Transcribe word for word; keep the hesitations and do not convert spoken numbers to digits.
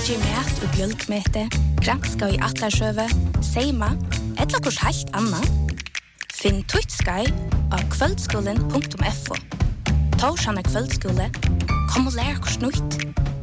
Leggje mat og bjølkmete, granska i atlarsøve, seima, etla kurs helt anna. Finn Tutskai av kvöldskolen punktum f o. Torsan er kvöldskole. Kom og lær kurs nytt.